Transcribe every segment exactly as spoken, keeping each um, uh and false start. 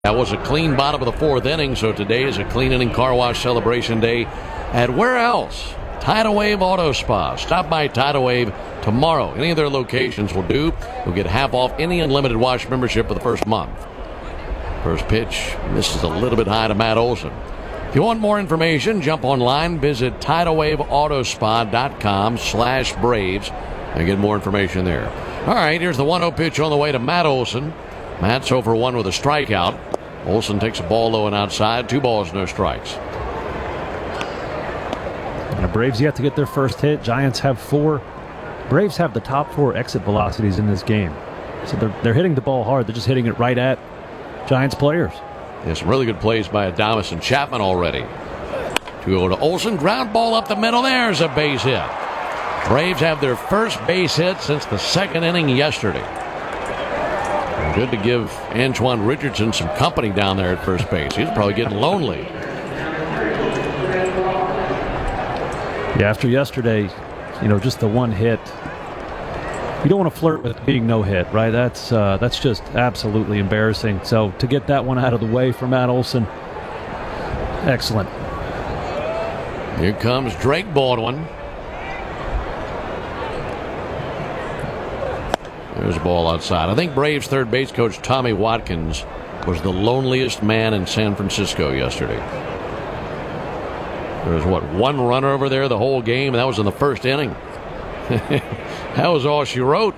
That was a clean bottom of the fourth inning, so today is a clean inning car wash celebration day. And where else? Tidal Wave Auto Spa. Stop by Tidal Wave tomorrow. Any of their locations will do. You'll get half off any unlimited wash membership for the first month. First pitch misses a little bit high to Matt Olson. If you want more information, jump online, visit tidal wave auto spa dot com slash Braves and get more information there. All right, here's the one oh pitch on the way to Matt Olson. Matt's over one with a strikeout. Olson takes a ball low and outside. Two balls, no strikes. And the Braves yet to get their first hit. Giants have four. Braves have the top four exit velocities in this game. So they're, they're hitting the ball hard. They're just hitting it right at Giants players. Yeah, some really good plays by Adames and Chapman already. two oh to Olson. Ground ball up the middle. There's a base hit. Braves have their first base hit since the second inning yesterday. Good to give Antoine Richardson some company down there at first base. He's probably getting lonely. Yeah, after yesterday, you know, just the one hit. You don't want to flirt with being no hit, right? That's uh, that's just absolutely embarrassing. So to get that one out of the way for Matt Olson, excellent. Here comes Drake Baldwin. There's a ball outside. I think Braves third base coach Tommy Watkins was the loneliest man in San Francisco yesterday. There was, what, one runner over there the whole game, and that was in the first inning. That was all she wrote.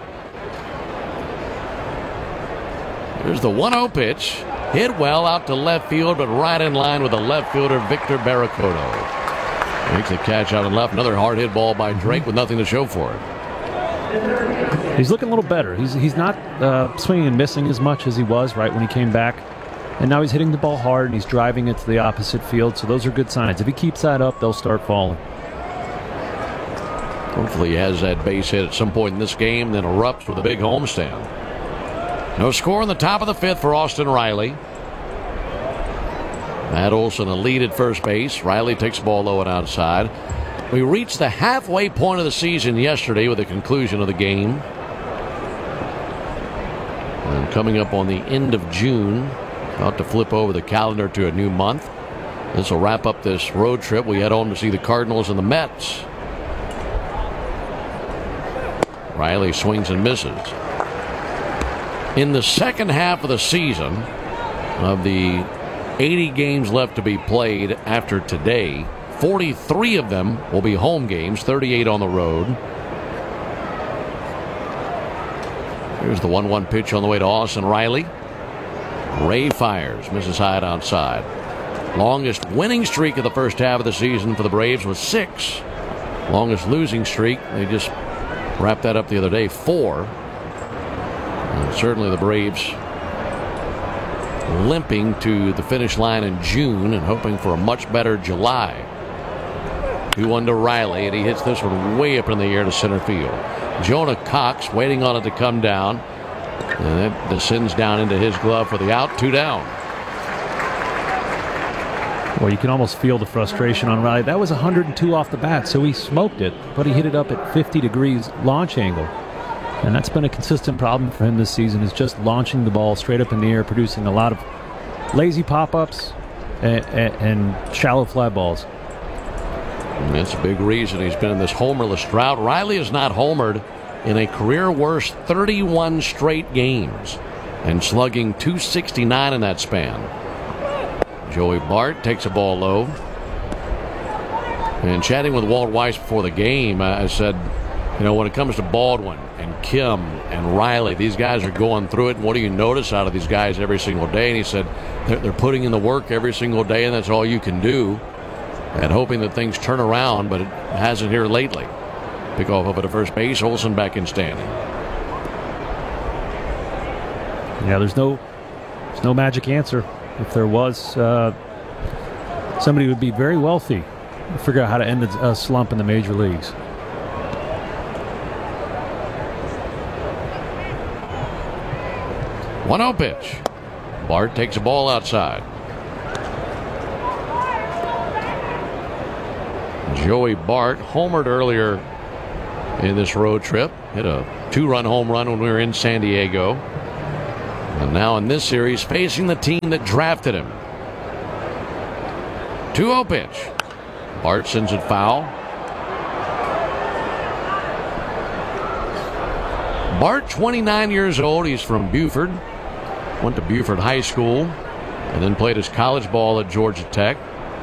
Here's the one oh pitch. Hit well out to left field, but right in line with the left fielder, Victor Barracoto. Makes the catch out and left. Another hard hit ball by Drake with nothing to show for it. He's looking a little better. He's he's not uh, swinging and missing as much as he was right when he came back. And now he's hitting the ball hard, and he's driving it to the opposite field. So those are good signs. If he keeps that up, they'll start falling. Hopefully he has that base hit at some point in this game, then erupts with a big homestand. No score in the top of the fifth for Austin Riley. Matt Olson a lead at first base. Riley takes the ball low and outside. We reached the halfway point of the season yesterday with the conclusion of the game. And coming up on the end of June, about to flip over the calendar to a new month. This will wrap up this road trip. We head on to see the Cardinals and the Mets. Riley swings and misses. In the second half of the season, of the eighty games left to be played after today, forty-three of them will be home games, thirty-eight on the road. Here's the one one pitch on the way to Austin Riley. Ray fires, misses high and outside. Longest winning streak of the first half of the season for the Braves was six. Longest losing streak, they just wrapped that up the other day, four. And certainly the Braves limping to the finish line in June and hoping for a much better July. two one to Riley, and he hits this one way up in the air to center field. Jonah Cox waiting on it to come down, and that descends down into his glove for the out. Two down. Well, you can almost feel the frustration on Riley. That was one hundred two off the bat, so he smoked it, but he hit it up at fifty degrees launch angle. And that's been a consistent problem for him this season, is just launching the ball straight up in the air, producing a lot of lazy pop-ups and, and, and shallow fly balls. And that's a big reason he's been in this homerless drought. Riley has not homered in a career-worst thirty-one straight games and slugging two sixty-nine in that span. Joey Bart takes a ball low. And chatting with Walt Weiss before the game, I said, you know, when it comes to Baldwin and Kim and Riley, these guys are going through it. And what do you notice out of these guys every single day? And he said they're, they're putting in the work every single day, and that's all you can do. And hoping that things turn around, but it hasn't here lately. Pick off over to first base. Olson back in standing. Yeah, there's no, there's no magic answer. If there was, uh, somebody would be very wealthy to figure out how to end a slump in the major leagues. one oh pitch. Bart takes a ball outside. Joey Bart homered earlier in this road trip. Hit a two-run home run when we were in San Diego. And now in this series, facing the team that drafted him. two oh pitch. Bart sends it foul. Bart, twenty-nine years old. He's from Buford. Went to Buford High School and then played his college ball at Georgia Tech.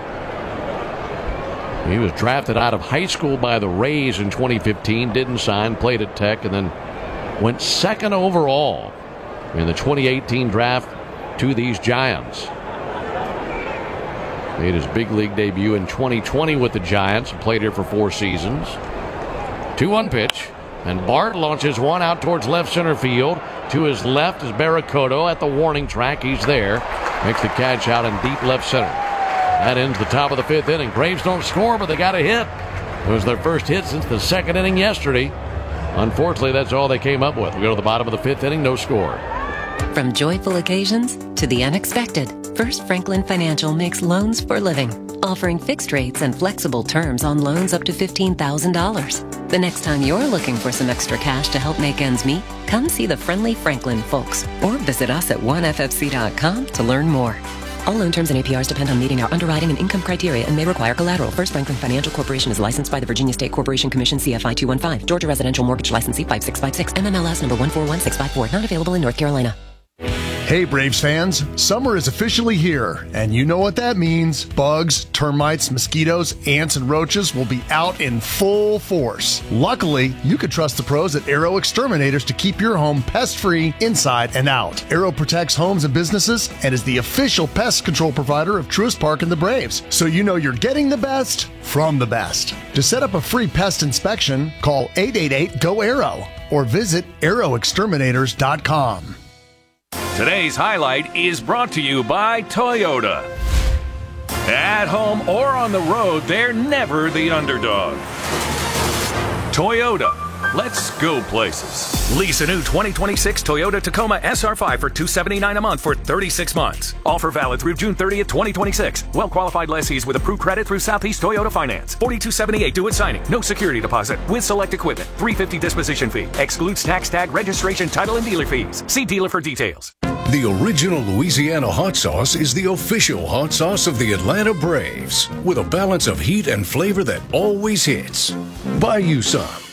He was drafted out of high school by the Rays in twenty fifteen. Didn't sign, played at Tech, and then went second overall in the twenty eighteen draft to these Giants. Made his big league debut in twenty twenty with the Giants and played here for four seasons. two one pitch, and Bart launches one out towards left center field. To his left is Barracoto at the warning track. He's there. Makes the catch out in deep left center. That ends the top of the fifth inning. Braves don't score, but they got a hit. It was their first hit since the second inning yesterday. Unfortunately, that's all they came up with. We go to the bottom of the fifth inning, no score. From joyful occasions to the unexpected, First Franklin Financial makes loans for living, offering fixed rates and flexible terms on loans up to fifteen thousand dollars. The next time you're looking for some extra cash to help make ends meet, come see the friendly Franklin folks or visit us at one f f c dot com to learn more. All loan terms and A P Rs depend on meeting our underwriting and income criteria and may require collateral. First Franklin Financial Corporation is licensed by the Virginia State Corporation Commission C F I two one five. Georgia Residential Mortgage Licensee five six five six. M M L S number one four one six five four. Not available in North Carolina. Hey Braves fans, summer is officially here, and you know what that means. Bugs, termites, mosquitoes, ants, and roaches will be out in full force. Luckily, you can trust the pros at Arrow Exterminators to keep your home pest-free inside and out. Arrow protects homes and businesses and is the official pest control provider of Truist Park and the Braves, so you know you're getting the best from the best. To set up a free pest inspection, call eight eight eight, G O, ARROW or visit arrow exterminators dot com. Today's highlight is brought to you by Toyota. At home or on the road, they're never the underdog. Toyota. Let's go places. Lease a new twenty twenty-six Toyota Tacoma S R five for two hundred seventy-nine dollars a month for thirty-six months. Offer valid through June thirtieth, twenty twenty-six. Well-qualified lessees with approved credit through Southeast Toyota Finance. forty-two seventy-eight due at signing. No security deposit. With select equipment. three hundred fifty dollars disposition fee. Excludes tax tag, registration, title, and dealer fees. See dealer for details. The original Louisiana hot sauce is the official hot sauce of the Atlanta Braves, with a balance of heat and flavor that always hits. Buy you some.